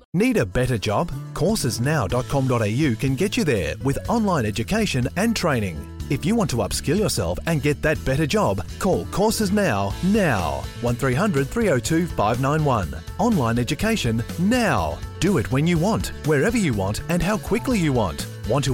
Need a better job? Coursesnow.com.au can get you there with online education and training. If you want to upskill yourself and get that better job, call Courses Now. 1300 302 591. Online education now. Do it when you want, wherever you want, and how quickly you want. Want to